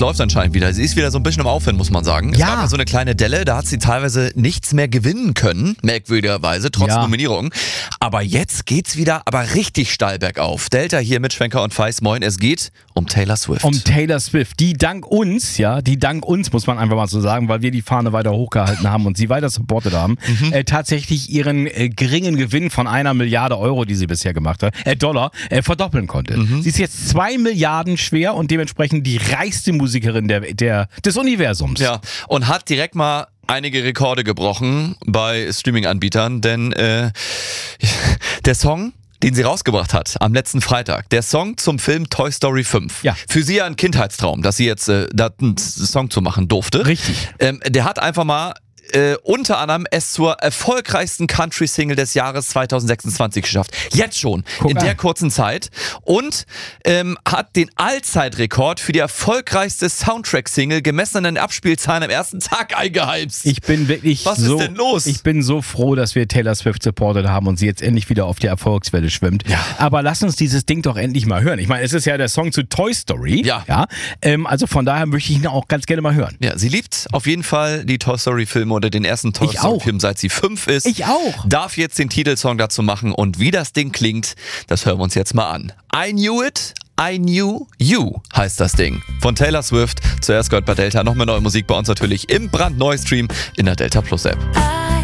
läuft anscheinend wieder. Sie ist wieder so ein bisschen im Aufwind, muss man sagen. Es gab ja so eine kleine Delle, da hat sie teilweise nichts mehr gewinnen können, merkwürdigerweise, trotz Nominierung. Aber jetzt geht's wieder aber richtig steil bergauf. Delta hier mit Schwenker und Feist. Moin, es geht um Taylor Swift. Um Taylor Swift, die dank uns, muss man einfach mal so sagen, weil wir die Fahne weiter hochgehalten haben und sie weiter supportet haben, tatsächlich ihren geringen Gewinn von 1 Milliarde Euro, die sie bisher gemacht hat, Dollar, verdoppeln konnte. Sie ist jetzt 2 Milliarden schwer und dementsprechend die reichste Musikerin des Universums. Ja, und hat direkt mal einige Rekorde gebrochen bei Streaming-Anbietern, denn der Song, den sie rausgebracht hat am letzten Freitag, der Song zum Film Toy Story 5. Ja. Für sie ja ein Kindheitstraum, dass sie jetzt da einen Song zu machen durfte. Richtig. Der hat einfach mal unter anderem es zur erfolgreichsten Country-Single des Jahres 2026 geschafft. Jetzt schon, in der kurzen Zeit. Und hat den Allzeitrekord für die erfolgreichste Soundtrack-Single gemessen an den Abspielzahlen am ersten Tag eingeheimst. Ich bin wirklich Was ist denn los? Ich bin so froh, dass wir Taylor Swift supportet haben und sie jetzt endlich wieder auf der Erfolgswelle schwimmt. Ja. Aber lass uns dieses Ding doch endlich mal hören. Ich meine, es ist ja der Song zu Toy Story. Ja. Also von daher möchte ich ihn auch ganz gerne mal hören. Ja, sie liebt auf jeden Fall die Toy Story-Filme oder den ersten Toy Story-Film, seit sie 5 ist. Ich auch. Darf jetzt den Titelsong dazu machen und wie das Ding klingt, das hören wir uns jetzt mal an. I Knew It, I Knew You heißt das Ding. Von Taylor Swift, zuerst gehört bei Delta, noch mehr neue Musik bei uns natürlich im brandneuen Stream in der Delta Plus App.